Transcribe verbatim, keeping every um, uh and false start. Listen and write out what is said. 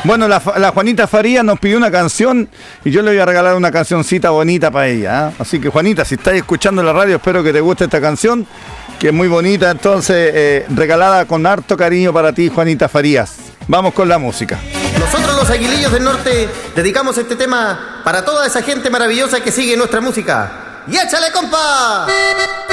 Bueno, la, la Juanita Farías nos pidió una canción y yo le voy a regalar una cancioncita bonita para ella, ¿eh? Así que, Juanita, si estás escuchando la radio, espero que te guste esta canción, que es muy bonita, entonces, eh, regalada con harto cariño para ti, Juanita Farías. Vamos con la música. Nosotros los Aguilillos del Norte dedicamos este tema para toda esa gente maravillosa que sigue nuestra música. ¡Y échale, compa!